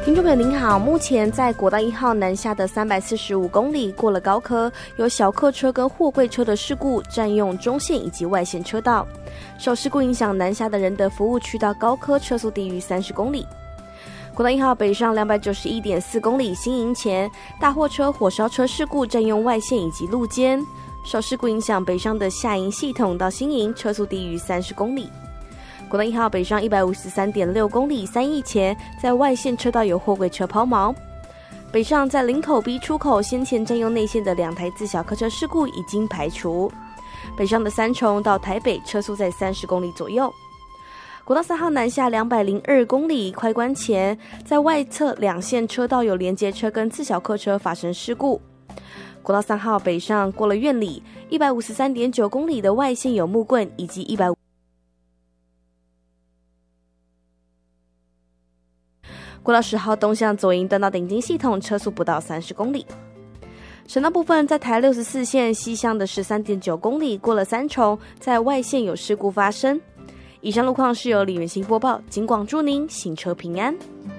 听众朋友您好，目前在国道1号南下的345公里过了高科，有小客车跟货柜车的事故占用中线以及外线车道，受事故影响，南下的仁德服务区到高科车速低于30公里。国道1号北上291.4公里新营前，大货车、火烧车事故占用外线以及路肩，受事故影响，北上的下营系统到新营车速低于30公里。国道1号北上153.6公里三义前，在外线车道有货柜车抛锚。北上在林口 B 出口先前占用内线的2台自小客车事故已经排除。北上的三重到台北车速在30公里左右。国道3号南下202公里快关前，在外侧两线车道有连接车跟自小客车发生事故。国道3号北上过了苑里153.9公里的外线有木棍以及国道10号东向左营登到顶金系统车速不到30公里。省道部分，在台64线西向的13.9公里过了三重，在外线有事故发生。以上路况是由李元兴播报，警广祝您行车平安。